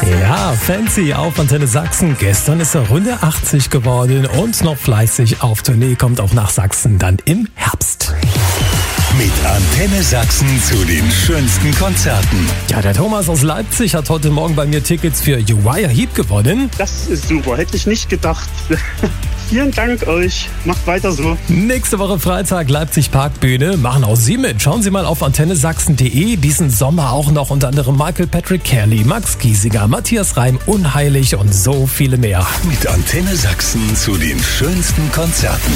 Ja, Fancy auf Antenne Sachsen. Gestern ist er Runde 80 geworden und noch fleißig auf Tournee, kommt auch nach Sachsen dann im Herbst. Mit Antenne Sachsen zu den schönsten Konzerten. Ja, der Thomas aus Leipzig hat heute Morgen bei mir Tickets für Uriah Heep gewonnen. Das ist super, hätte ich nicht gedacht. Vielen Dank euch, macht weiter so. Nächste Woche Freitag Leipzig Parkbühne, machen auch Sie mit. Schauen Sie mal auf antennesachsen.de. Diesen Sommer auch noch unter anderem Michael Patrick Kelly, Max Giesinger, Matthias Reim, Unheilig und so viele mehr. Mit Antenne Sachsen zu den schönsten Konzerten.